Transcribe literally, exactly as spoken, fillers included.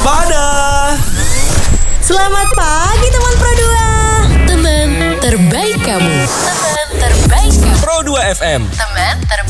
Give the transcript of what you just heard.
Waspada. Selamat pagi teman Pro dua. Teman terbaik kamu. Teman terbaik kamu. Pro dua F M. Teman terbaik